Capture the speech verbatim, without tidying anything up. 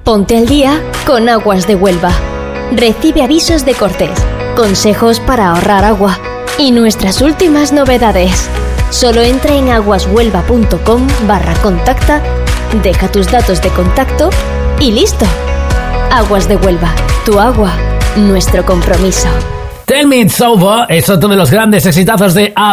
Ponte al día con Aguas de Huelva. Recibe avisos de cortes, consejos para ahorrar agua y nuestras últimas novedades. Solo entra en aguashuelva.com barra contacta, deja tus datos de contacto y listo. Aguas de Huelva, tu agua, nuestro compromiso. Tell Me It's Over es otro de los grandes exitazos de